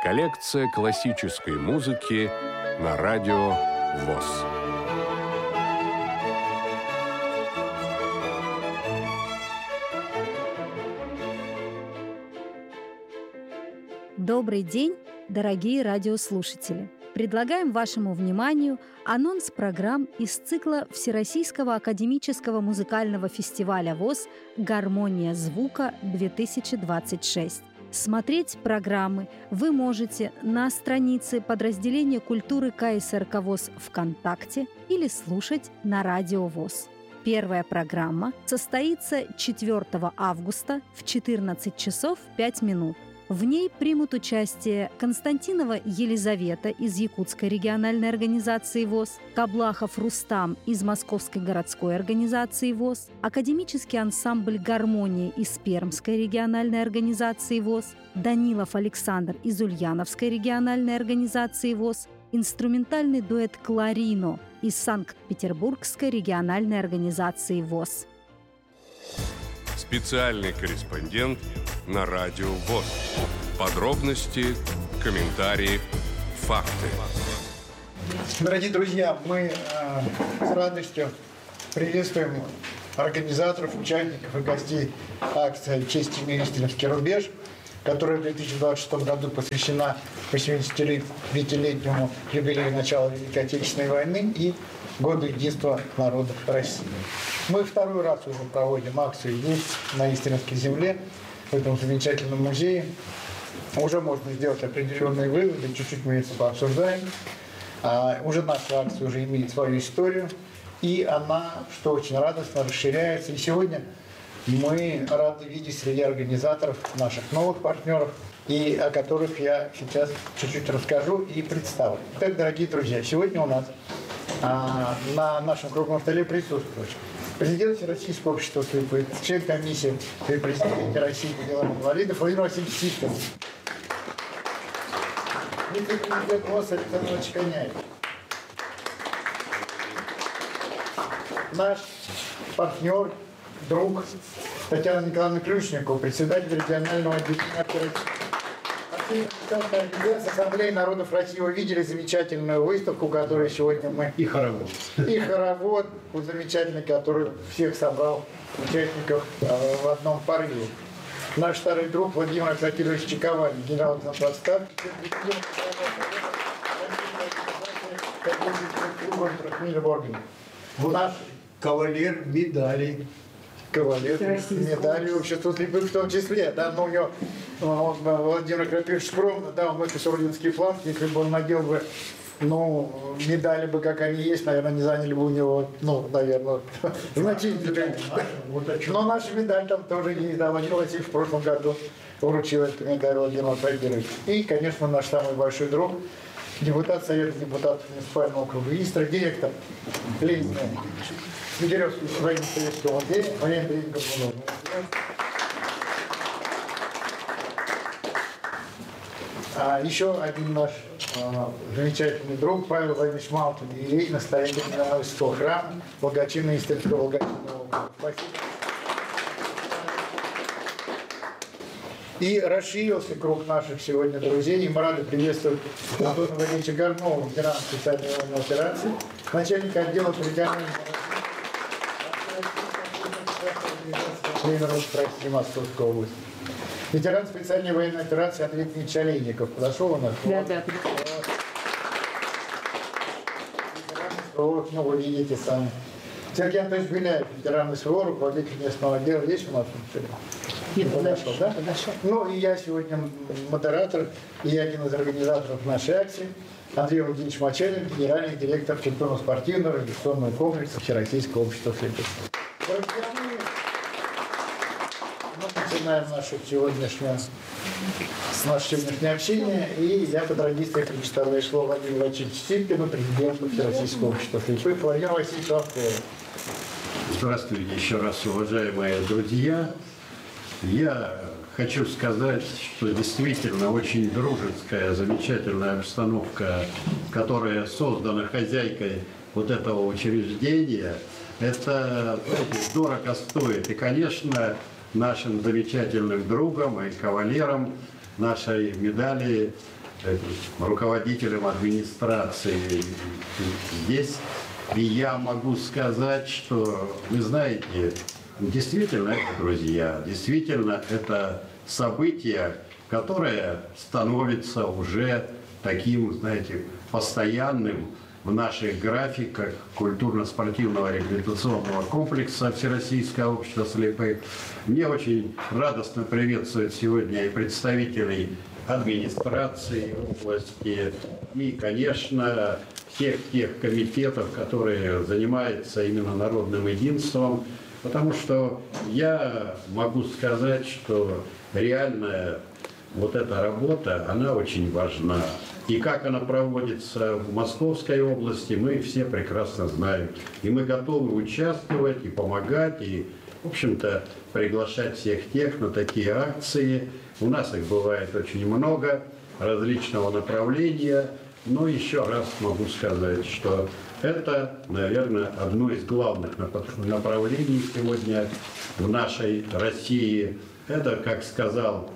Коллекция классической музыки на радио ВОС. Добрый день, дорогие радиослушатели! Предлагаем вашему вниманию анонс программ из цикла Всероссийского академического музыкального фестиваля ВОС «Гармония звука-2026». Смотреть программы вы можете на странице подразделения культуры КСРК ВОС ВКонтакте или слушать на радио ВОС. Первая программа состоится 4 августа в 14 часов 5 минут. В ней примут участие Константинова Елизавета из Якутской региональной организации ВОС, Каблахов Рустам из Московской городской организации ВОС, академический ансамбль «Гармония» из Пермской региональной организации ВОС, Данилов Александр из Ульяновской региональной организации ВОС, инструментальный дуэт «Кларино» из Санкт-Петербургской региональной организации ВОС. Специальный корреспондент на радио ВОС. Подробности, комментарии, факты. Дорогие друзья, мы с радостью приветствуем организаторов, участников и гостей акции «Честь имени Сталинский рубеж», которая в 2026 году посвящена 85-летнему юбилею начала Великой Отечественной войны и году единства народов России. Мы второй раз уже проводим акцию здесь, на Истринской земле, в этом замечательном музее. Уже можно сделать определенные выводы, чуть-чуть мы это пообсуждаем. Уже наша акция уже имеет свою историю, и она, что очень радостно, расширяется. И сегодня мы рады видеть среди организаторов наших новых партнеров, и о которых я сейчас чуть-чуть расскажу и представлю. Итак, дорогие друзья, сегодня у нас на нашем круглом столе присутствует президент Всероссийского общества слепых, член комиссии при президенте России по делам инвалидов Владимир Васильевич Сипкин, вице-президент ВОС Александр Иванович Коняев, наш партнер, друг Татьяна Николаевна Ключникова, председатель регионального отделения оперативной Ассамблеи народов России. Вы видели замечательную выставку, которую сегодня мы... И хоровод. И хоровод замечательный, который всех собрал участников в одном порыве. Наш старый друг Владимир Аксакирович Чековаль, генерал-лейтенант в отставке, наш кавалер медалей. Кавалер медали общества слепых в том числе. Да, но у него Владимир Аксакирович скромно, да, он выписал орденский флаг, если бы он надел бы, медали бы, как они есть, наверное, не заняли бы у него, наверное, значительно. Но наша медаль там тоже есть, да, Владимир Васильевич в прошлом году вручил эту медаль Владимиру Аксакировичу. И, конечно, наш самый большой друг, депутат Совета депутатов муниципального округа Истра, директор Ленина Снегиревский военно-советский музей, Валерий Ковалев. Еще один наш замечательный друг Павел Владимирович Малкин, иерей, настоятель Мироносского храма, благочинного Истринского благочинного округа. Спасибо. И расширился круг наших сегодня друзей, и мы рады приветствовать Антона Валерьевича Горнова, ветерана специальной военной операции, начальника отдела территориальной России Московской области. Ветеран специальной военной операции Андрей Дмитриевич Олейников. Подошел у нас? Да. Ветеран, вы видите сами. Сергей Анатольевич Беляев, ветеран СВО, руководитель местного отдела. Есть у нас? Нет, подошел, да? Подошел. И я сегодня модератор и один из организаторов нашей акции. Андрей Владимирович Мачалин, генеральный директор культурно-спортивного революционного комплекса Всероссийского общества слепых. Мы начинаем наше сегодняшнее общение, и я по традиции предоставляю слово Владимиру Васильевичу Сипкину, президенту Всероссийского общества слепых. Владимир Васильевич, вам слово. Здравствуйте еще раз, уважаемые друзья. Я хочу сказать, что действительно очень дружеская, замечательная обстановка, которая создана хозяйкой вот этого учреждения, это, знаете, дорого стоит. И, конечно, нашим замечательным другом и кавалером нашей медали руководителем администрации здесь. И я могу сказать, что, вы знаете, действительно это друзья, действительно это событие, которое становится уже таким, знаете, постоянным в наших графиках культурно-спортивного реабилитационного комплекса Всероссийского общества слепых. Мне очень радостно приветствовать сегодня и представителей администрации области, и, конечно, всех тех комитетов, которые занимаются именно народным единством, потому что я могу сказать, что реальная вот эта работа, она очень важна. И как она проводится в Московской области, мы все прекрасно знаем. И мы готовы участвовать и помогать, и, в общем-то, приглашать всех тех на такие акции. У нас их бывает очень много, различного направления. Но еще раз могу сказать, что это, наверное, одно из главных направлений сегодня в нашей России. Это, как сказал,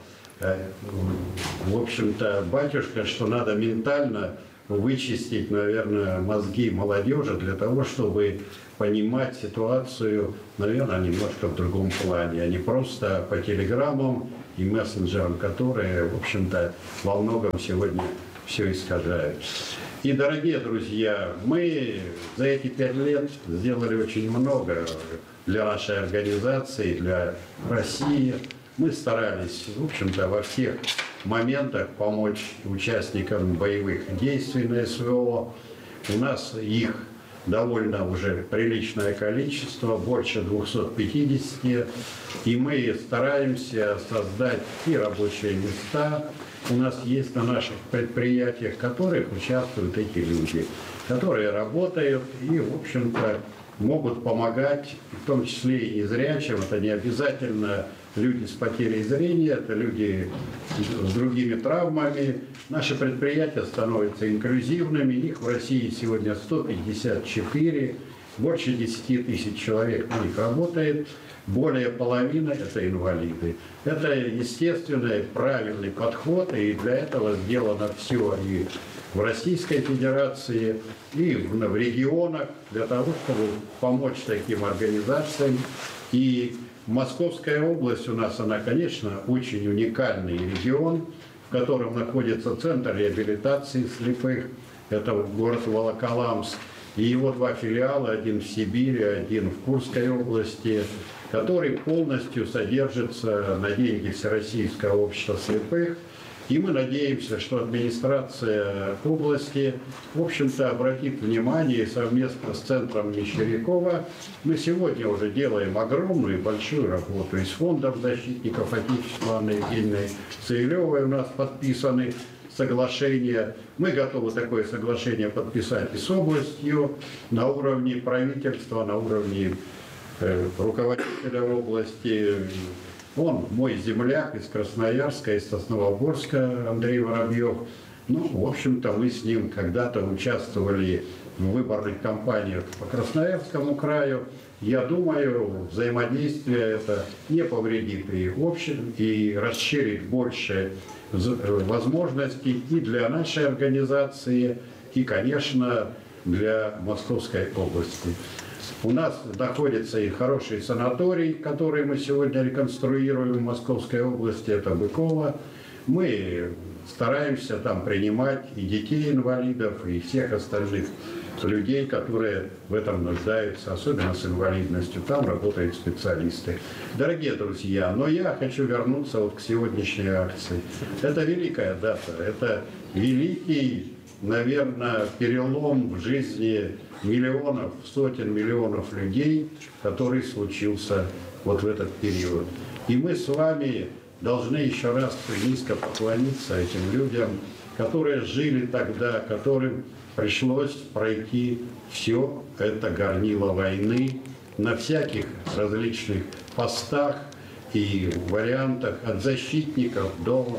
в общем-то, батюшка, что надо ментально вычистить, наверное, мозги молодежи для того, чтобы понимать ситуацию, наверное, немножко в другом плане, а не просто по телеграммам и мессенджерам, которые, в общем-то, во многом сегодня все искажают. И, дорогие друзья, мы за эти 5 лет сделали очень много для нашей организации, для России. Мы старались, в общем-то, во всех моментах помочь участникам боевых действий на СВО. У нас их довольно уже приличное количество, больше 250. И мы стараемся создать и рабочие места. У нас есть на наших предприятиях, в которых участвуют эти люди, которые работают и, в общем-то, могут помогать, в том числе и незрячим. Это не обязательно люди с потерей зрения, это люди с другими травмами. Наши предприятия становятся инклюзивными, их в России сегодня 154, больше 10 тысяч человек на них работает, более половины – это инвалиды. Это естественный, правильный подход, и для этого сделано все и в Российской Федерации, и в регионах, для того, чтобы помочь таким организациям. И Московская область у нас, она, конечно, очень уникальный регион, в котором находится Центр реабилитации слепых, это город Волоколамск, и его 2 филиала, один в Сибири, один в Курской области, который полностью содержится на деньги Всероссийского общества слепых. И мы надеемся, что администрация области, в общем-то, обратит внимание совместно с центром Мещерякова. Мы сегодня уже делаем огромную и большую работу. И с фондом защитников Отечества Анны Евгеньевны Цивилевой у нас подписаны соглашения. Мы готовы такое соглашение подписать и с областью на уровне правительства, на уровне руководителя области. Он мой земляк из Красноярска, из Сосновоборска, Андрей Воробьев. Ну, в общем-то, мы с ним когда-то участвовали в выборных кампаниях по Красноярскому краю. Я думаю, взаимодействие это не повредит и общем, и расширит больше возможностей и для нашей организации, и, конечно, для Московской области. У нас находится и хороший санаторий, который мы сегодня реконструируем в Московской области, это Быково. Мы стараемся там принимать и детей-инвалидов, и всех остальных людей, которые в этом нуждаются, особенно с инвалидностью. Там работают специалисты. Дорогие друзья, но я хочу вернуться вот к сегодняшней акции. Это великая дата, это великий, наверное, перелом в жизни миллионов, сотен миллионов людей, который случился вот в этот период. И мы с вами должны еще раз низко поклониться этим людям, которые жили тогда, которым пришлось пройти все это горнило войны на всяких различных постах и вариантах, от защитников до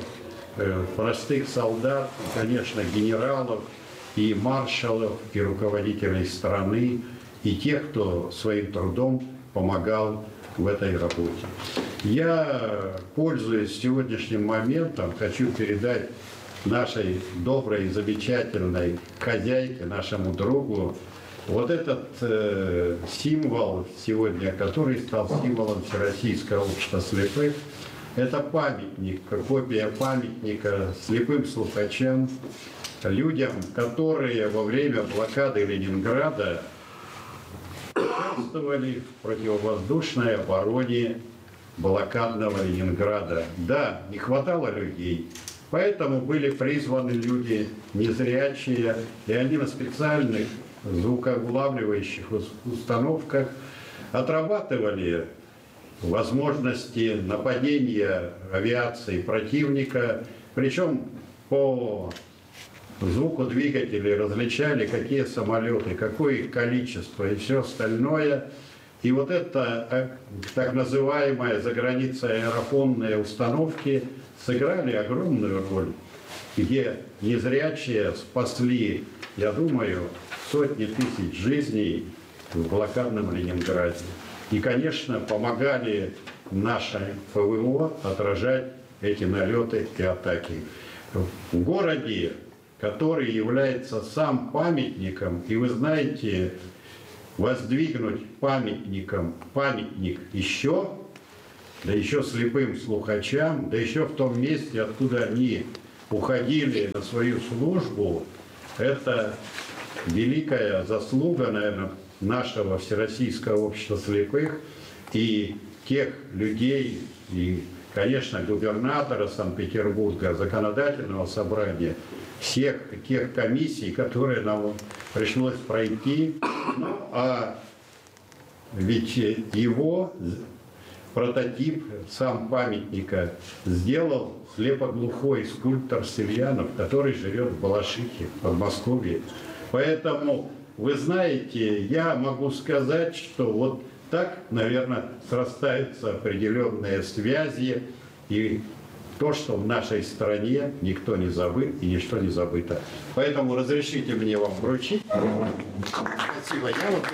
простых солдат, и, конечно, генералов, и маршалов, и руководителей страны, и тех, кто своим трудом помогал в этой работе. Я, пользуясь сегодняшним моментом, хочу передать нашей доброй, замечательной хозяйке, нашему другу. Вот этот символ сегодня, который стал символом Всероссийского общества слепых, это памятник, копия памятника слепым слухачам, людям, которые во время блокады Ленинграда участвовали в противовоздушной обороне блокадного Ленинграда. Да, не хватало людей, поэтому были призваны люди незрячие, и они на специальных звукоулавливающих установках отрабатывали возможности нападения авиации противника, причем по звуку двигателей различали, какие самолеты, какое их количество и все остальное. И вот это так называемые за границей аэрофонные установки сыграли огромную роль, где незрячие спасли, я думаю, сотни тысяч жизней в блокадном Ленинграде. И, конечно, помогали нашей ПВО отражать эти налеты и атаки. В городе, который является сам памятником, и вы знаете, воздвигнуть памятник еще, да еще слепым слухачам, да еще в том месте, откуда они уходили на свою службу, это великая заслуга, наверное, нашего Всероссийского общества слепых и тех людей, и, конечно, губернатора Санкт-Петербурга, законодательного собрания, всех тех комиссий, которые нам пришлось пройти. Ну, а ведь его прототип, сам памятника, сделал слепоглухой скульптор Сельянов, который живет в Балашихе, в Подмосковье. Поэтому, вы знаете, я могу сказать, что вот так, наверное, срастаются определенные связи, и то, что в нашей стране никто не забыт и ничто не забыто. Поэтому разрешите мне вам вручить. Спасибо. Я вот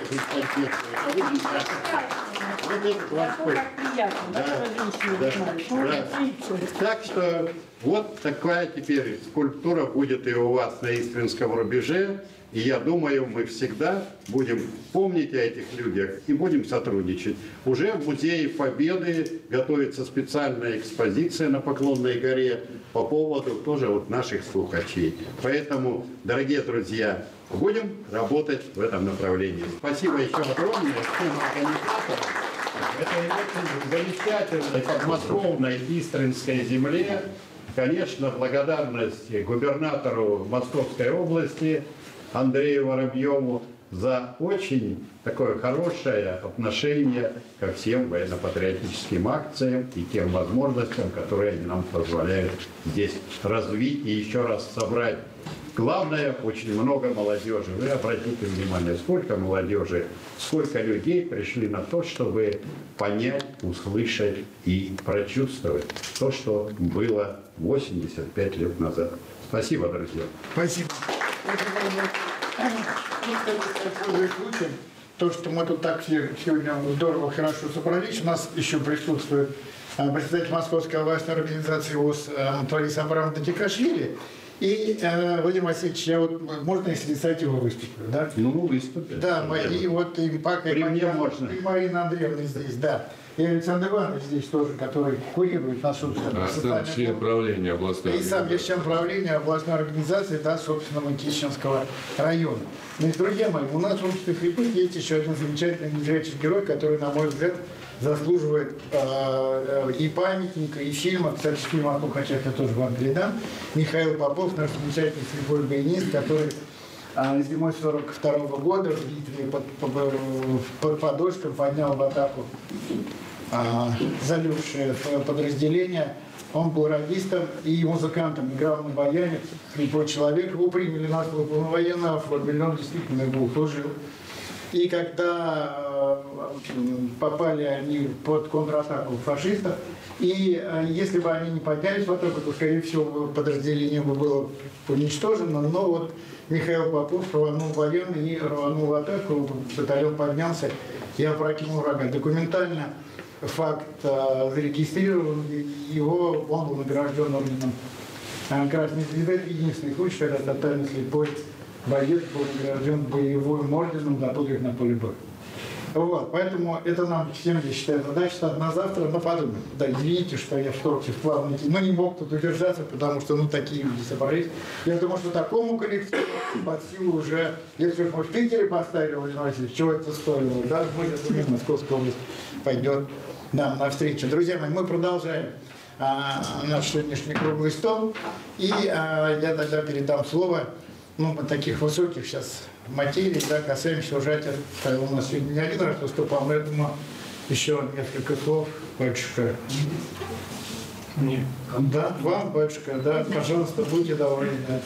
Так что вот такая теперь скульптура будет и у вас на Истринском рубеже. И я думаю, мы всегда будем помнить о этих людях и будем сотрудничать. Уже в Музее Победы готовится специальная экспозиция на Поклонной горе по поводу тоже вот наших слухачей. Поэтому, дорогие друзья, будем работать в этом направлении. Спасибо еще огромное всем организаторам этой замечательной подмосковной Истринской земле. Конечно, благодарность губернатору Московской области Андрею Воробьеву за очень такое хорошее отношение ко всем военно-патриотическим акциям и тем возможностям, которые они нам позволяют здесь развить и еще раз собрать. Главное, очень много молодежи. Вы обратите внимание, сколько молодежи, сколько людей пришли на то, чтобы понять, услышать и прочувствовать то, что было 85 лет назад. Спасибо, друзья. Спасибо. То, что мы тут так все сегодня здорово, хорошо собрались, у нас еще присутствует председатель Московской областной организации ВОС Лариса Абрамовна Тикашвили. И, Владимир Васильевич, я вот, можно, если кстати, его выступлю, да? Ну, выступим. Да, и вот и Пака, и Марина Андреевна здесь, да. И Александр Иванович здесь тоже, который курирует нашу член правления областной организации. И сам я член правления областной организации, да, собственно, Мытищинского района. Ну и, друзья мои, у нас в обществе слепых есть еще один замечательный незрячий герой, который, на мой взгляд, заслуживает и памятника, и фильма. Кстати, фильм о слухачах я тоже вам передам. Михаил Попов, наш замечательный слепой баянист, который зимой 42 года в Литве под Подольском поднял в атаку залегшее подразделение. Он был радистом и музыкантом, играл на баяне, слепой человек. Его приняли на службу на военного форме, он действительно глухо жил. И когда попали они под контратаку фашистов, и если бы они не поднялись в атаку, то, скорее всего, подразделение бы было уничтожено. Но вот Михаил Попов рванул военный и рванул в атаку, батальон поднялся и опрокинул врага. Документально факт зарегистрирован, он был награжден орденом Красной Звезды. Это единственный случай, когда тотально слепой боец был награжден боевым орденом за подвиг на поле боя. Вот, поэтому это нам всем, я считаю, задача на завтра, но подумаем. Да, извините, что я вторгся в плавный, но не мог тут удержаться, потому что, такие люди собрались. Я думаю, что такому коллективу под силу уже, если уж мы в Питере поставили, Владимир Васильевич, чего это стоило, да, мы, я думаю, Московская область пойдет нам навстречу. Друзья мои, мы продолжаем наш сегодняшний круглый стол, и я тогда передам слово, таких высоких сейчас материй, да, касаемся уже, у нас сегодня не один раз выступал, но я думаю, еще несколько слов, батюшка. Нет. Да, вам, батюшка, да, пожалуйста, будьте довольны. Да.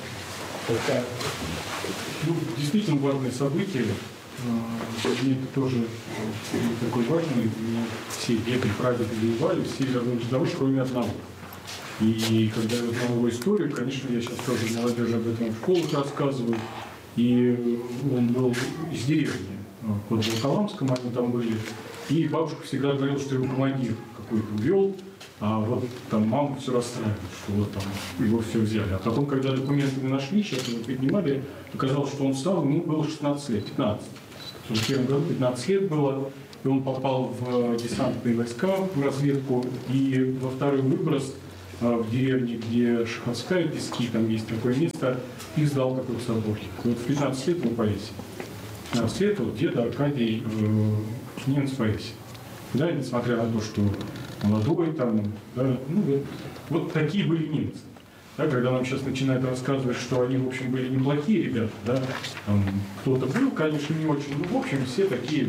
Действительно важное событие. Сегодня это тоже такой важный. Все деды, прадеды воевали, все вернулись домой, кроме одного. И когда я узнал его историю, конечно, я сейчас тоже молодежи об этом в школах рассказываю. И он был из деревни, под Волоколамском они там были. И бабушка всегда говорила, что его командир какой-то увел, а вот там мама все расстраивает, что вот там его все взяли. А потом, когда документы мы нашли, сейчас мы поднимали, оказалось, что он стал, ему было 16 лет, 15. В первом году 15 лет было, и он попал в десантные войска, в разведку, и во второй выброс в деревне, где Шаховская, Пески, там есть такое место, их сдал какой-то саборник. Вот в 15 лет его повесили. 15 лет вот деда Аркадий немец повесил. Да, несмотря на то, что молодой там, да, вот такие были немцы. Да, когда нам сейчас начинают рассказывать, что они, в общем, были неплохие ребята, да, там, кто-то был, конечно, не очень, но, в общем, все такие,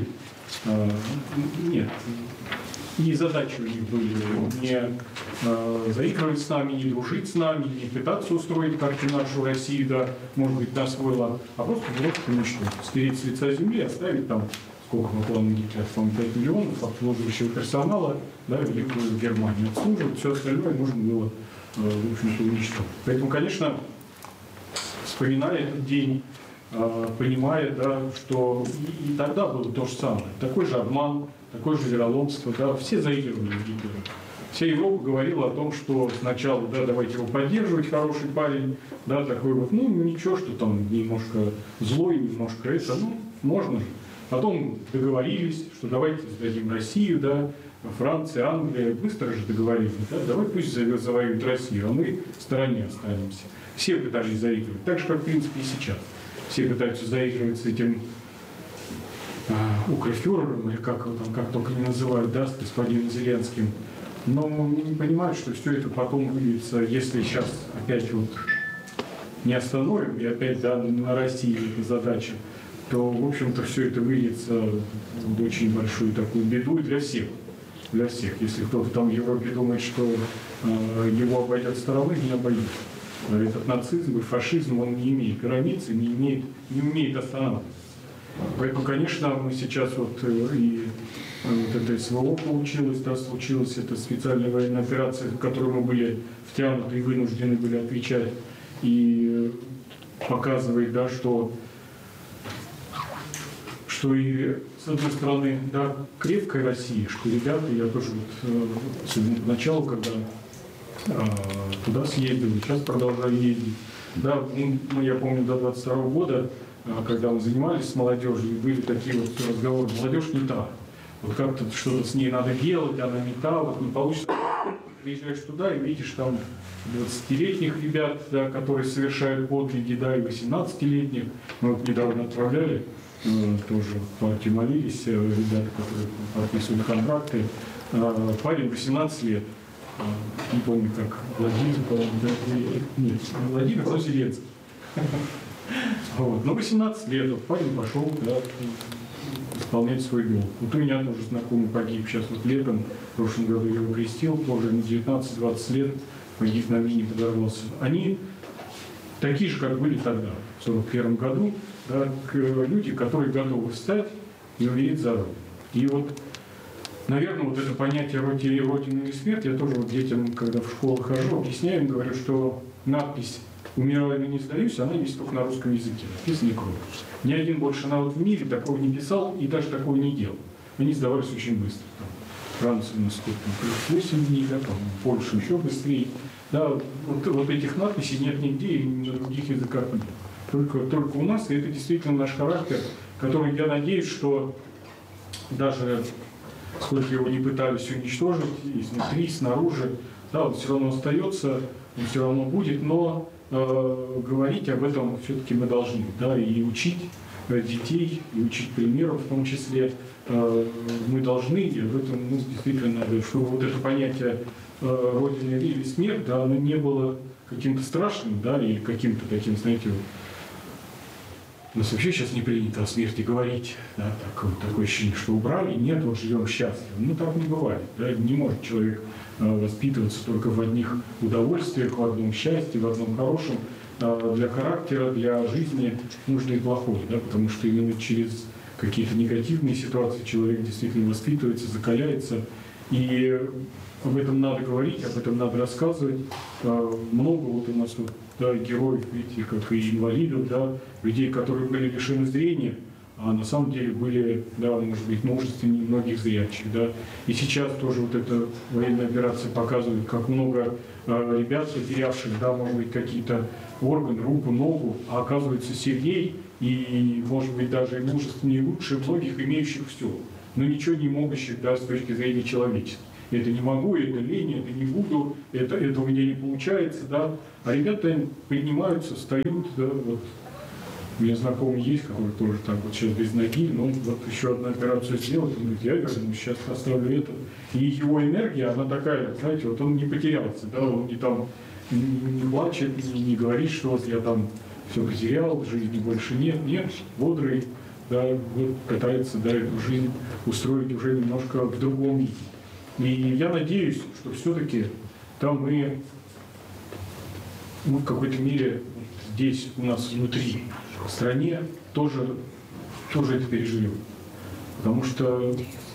нет. И задачи у них были не заигрывать с нами, не дружить с нами, не пытаться устроить как-то нашу Россию, да, может быть, на свой лад, а просто уничтожить, стереть с лица земли, оставить там, сколько по плану Гитлера, по-моему, 5 миллионов обслуживающего персонала, да, Великую Германию обслуживать, все остальное нужно было, в общем-то, уничтожить. Поэтому, конечно, вспоминая этот день, понимая, да, что и тогда было то же самое, такой же обман, такое же вероломство, да, все заигрывали в Гитлера. Вся Европа говорила о том, что сначала, да, давайте его поддерживать, хороший парень, да, такой вот, ничего, что там немножко злой, немножко это, можно же. Потом договорились, что давайте сдадим Россию, да, Франция, Англия, быстро же договорились, да, давай пусть завоюют Россию, а мы в стороне останемся. Все пытались заигрывать, так же, как, в принципе, и сейчас. Все пытаются заигрывать с этим укрофюрером, или как его там, как только не называют, да, с господином Зеленским. Но не понимают, что все это потом выльется, если сейчас опять вот не остановим, и опять, да, на России эта задача, то, в общем-то, все это выльется в очень большую такую беду для всех. Для всех. Если кто-то там в Европе думает, что его обойдет стороной, не обойдет. Этот нацизм и фашизм, он не имеет границ и не умеет останавливаться. Поэтому, конечно, мы сейчас вот и вот это СВО получилось, да, случилась эта специальная военная операция, в которой мы были втянуты и вынуждены были отвечать, и показывает, да, что и с одной стороны, да, крепкая Россия, что ребята, я тоже вот сегодня поначалу, когда туда съездил, сейчас продолжаю ездить. Да, я помню, до 22 года, когда мы занимались с молодежью, были такие вот разговоры, молодежь не та. Вот как-то что-то с ней надо делать, она не та, вот не получится. Приезжаешь туда и видишь там 20-летних ребят, да, которые совершают подвиги, да, и 18-летних. Мы вот недавно отправляли, тоже партии молились, ребята, которые подписывают контракты. Парень 18 лет. Не помню, как Владимир, нет, Владимир, но Зеленский. Вот. Но 18 лет, вот парень пошел, да, исполнять свой долг. Вот у меня тоже знакомый погиб сейчас вот летом, в прошлом году я его крестил, тоже на 19-20 лет погиб на мине, подорвался. Они такие же, как были тогда, в 1941 году, да, люди, которые готовы встать и умереть за Родину. И вот, наверное, вот это понятие Родины и смерть, я тоже вот детям, когда в школу хожу, объясняю им, говорю, что надпись «Умираю, но не сдаюсь», она есть только на русском языке, написано кровью. Ни один больше народ в мире такого не писал и даже такого не делал. Они сдавались очень быстро. Там, Франция у нас сколько, 8 дней, да, там, Польша еще быстрее. Да, вот этих надписей нет нигде и на других языках нет. Только у нас, и это действительно наш характер, который, я надеюсь, что даже сколько его не пытались уничтожить, изнутри, снаружи, да, он все равно остается, он все равно будет, но говорить об этом все-таки мы должны, да, и учить детей, и учить примеров в том числе мы должны, и в этом действительно надо, чтобы вот это понятие Родина или смерть, да, оно не было каким-то страшным, да, и каким-то таким, знаете, у нас вообще сейчас не принято о смерти говорить, да, такое ощущение, что убрали, нет, вот живем счастливо. Ну, так не бывает, да, не может человек воспитываться только в одних удовольствиях, в одном счастье, в одном хорошем. Для характера, для жизни нужно и плохое, да, потому что именно через какие-то негативные ситуации человек действительно воспитывается, закаляется, и об этом надо говорить, об этом надо рассказывать. Много вот у нас вот, да, героев, видите, как и инвалидов, да, людей, которые были лишены зрения, а на самом деле были, да, может быть, мужественнее многих зрячих, да. И сейчас тоже вот эта военная операция показывает, как много ребят, потерявших, да, может быть, какие-то органы, руку, ногу, а оказывается сильней и, может быть, даже и мужественнее, лучше многих, имеющих все, но ничего не могущих, да, с точки зрения человечества. Это не могу, это лень, это не буду, это у меня не получается, да. А ребята поднимаются, встают, да, вот. У меня знакомый есть, который тоже так вот сейчас без ноги, но вот еще одну операцию сделал, он говорит, я вернусь, сейчас поставлю это. И его энергия, она такая, знаете, вот он не потерялся, да, он не там не плачет, не говорит, что вот я там все потерял, жизни больше нет, бодрый, да, вот пытается, да, эту жизнь устроить уже немножко в другом виде. И я надеюсь, что все-таки там мы в какой-то мере здесь у нас внутри в стране тоже это переживем. Потому что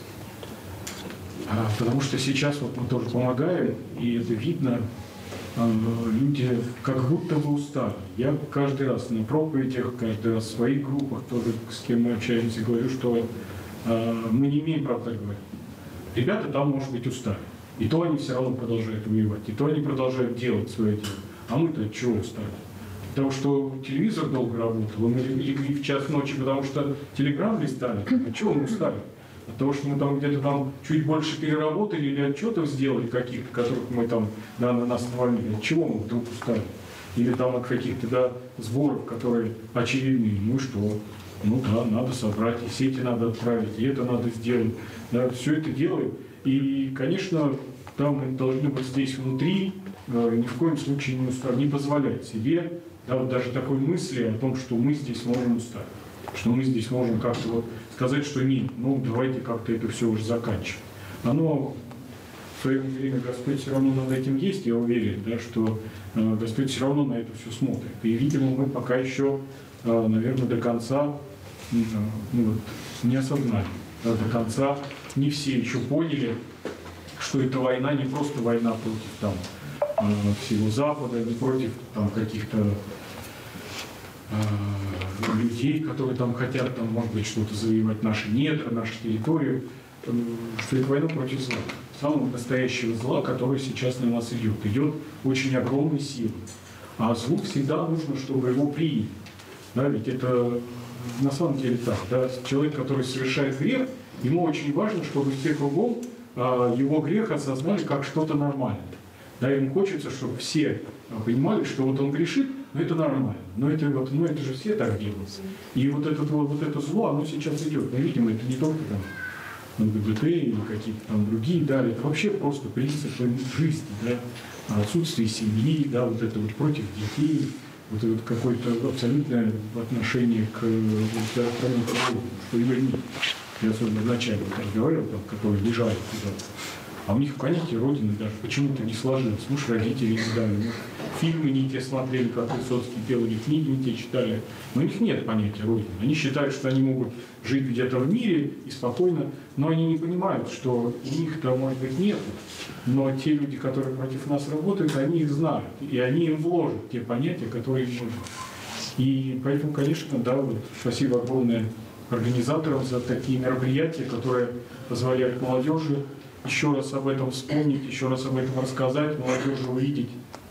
сейчас вот мы тоже помогаем, и это видно, люди как будто бы устали. Я каждый раз на проповедях, каждый раз в своих группах, тоже с кем мы общаемся, говорю, что мы не имеем права так говорить. Ребята там, может быть, устали. И то они все равно продолжают воевать, и то они продолжают делать свое дело. А мы-то от чего устали? Потому что телевизор долго работал, мы легли в час ночи, потому что телеграм листали. От чего мы устали? От того, что мы там где-то там чуть больше переработали или отчетов сделали каких-то, которых мы там, да, на нас навалили. От чего мы вдруг устали? Или там от каких-то, да, сборов, которые очевидны. Ну что? Ну да, надо собрать, и сети надо отправить, и это надо сделать. Да, все это делаем. И, конечно, там мы должны быть здесь внутри, ни в коем случае не позволять себе, да, вот даже такой мысли о том, что мы здесь можем устать, что мы здесь можем как-то вот сказать, что нет, ну давайте как-то это все уже заканчивать. Оно в свое время Господь все равно над этим есть, я уверен, да, что Господь все равно на это все смотрит. И, видимо, мы пока еще, наверное, до конца не осознали, да, до конца не все еще поняли, что эта война не просто война против там всего Запада, не против там каких-то людей, которые там хотят, там, может быть, что-то завоевать, наши недра, нашу территорию, что это война против зла, самого настоящего зла, который сейчас на нас идет очень огромной силой. А злу всегда нужно, чтобы его приняли. Да, ведь это на самом деле так. Да, человек, который совершает грех, ему очень важно, чтобы все кругом его грех осознали как что-то нормальное. Да, ему хочется, чтобы все понимали, что вот он грешит, но это нормально. Но это же все так делают. И вот это зло, оно сейчас идет. Мы видим, это не только там ЛГБТ или какие-то там другие, да, это вообще просто принципы жизни, да, отсутствие семьи, да, вот это вот против детей, вот это вот какое-то абсолютное отношение к правильному народу, что его нет. Я особенно вначале разговаривал, там, которые бежали туда. А у них в понятии Родины даже почему-то не сложилось. Муж, родители не дали. Фильмы не те смотрели, как Высоцкий пел, или книги не те читали. Но у них нет понятия Родины. Они считают, что они могут жить где-то в мире и спокойно, но они не понимают, что у них-то, может быть, нет. Но те люди, которые против нас работают, они их знают. И они им вложат те понятия, которые им нужны. И поэтому, конечно, да, вот, спасибо огромное организаторам за такие мероприятия, которые позволяют молодежи еще раз об этом вспомнить, еще раз об этом рассказать, молодежи увидеть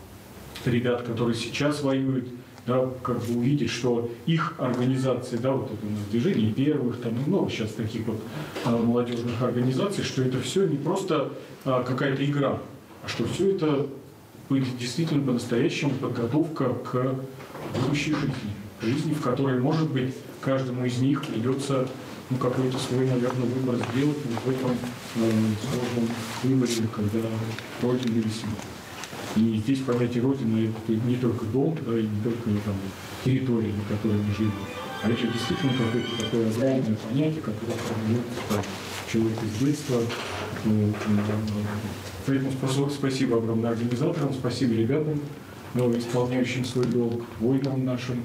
ребят, которые сейчас воюют, да, как бы увидеть, что их организации, да, вот это у нас движение первых, там много сейчас таких вот молодежных организаций, что это все не просто какая-то игра, а что все это будет действительно по-настоящему подготовка к будущей жизни, в которой, может быть, каждому из них придется какой-то свой, наверное, выбор сделать в этом сложном выборе, когда Родина или семья. И здесь понятие Родины – это не только дом, да, и не только там, территория, на которой мы живем, а это действительно какое-то такое огромное понятие, которое формируется человек из детства. Поэтому спасибо огромное организаторам, спасибо ребятам, исполняющим свой долг, воинам нашим.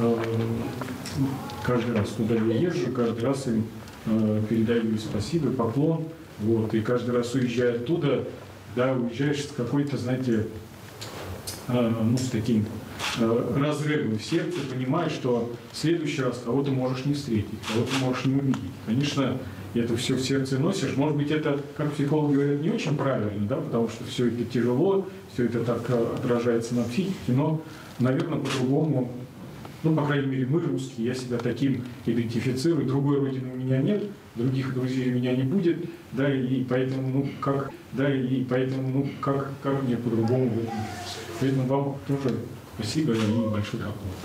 Каждый раз, куда я езжу, каждый раз им передаю спасибо, поклон. Вот, и каждый раз, уезжая оттуда, да, уезжаешь с какой-то, знаете, с таким разрывом в сердце, понимаешь, что в следующий раз кого-то можешь не встретить, кого-то можешь не увидеть. Конечно, это все в сердце носишь. Может быть, это, как психологи говорят, не очень правильно, да, потому что все это тяжело, все это так отражается на психике, но, наверное, по-другому, по крайней мере, мы, русские, я себя таким идентифицирую, другой родины у меня нет, других друзей у меня не будет, да, и поэтому, как мне по-другому в этом. Поэтому вам тоже спасибо и большой поклон.